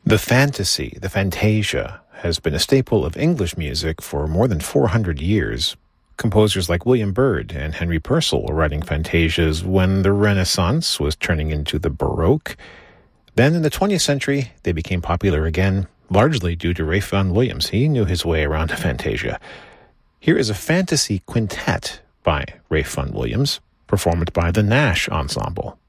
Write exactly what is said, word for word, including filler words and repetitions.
The fantasy, the fantasia, has been a staple of English music for more than four hundred years. Composers like William Byrd and Henry Purcell were writing fantasias when the Renaissance was turning into the Baroque. Then in the twentieth century, they became popular again, largely due to Ralph Vaughan Williams. He knew his way around a fantasia. Here is a fantasy quintet by Ralph Vaughan Williams, performed by the Nash Ensemble.